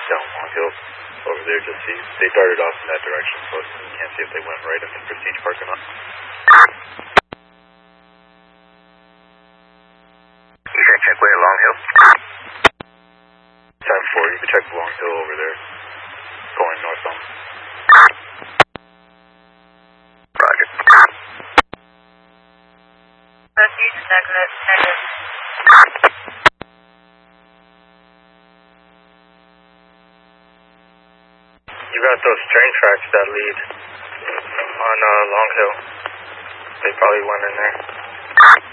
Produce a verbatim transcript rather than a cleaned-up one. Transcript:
down Long Hill over there. Just see, they darted off in that direction, so you can't see if they went right into the Prestige parking lot. You can check where Long Hill. Time four, you can check Long Hill over there, going northbound. Roger. Prestige negative, negative. You got those train tracks that lead on uh, Long Hill. They probably went in there.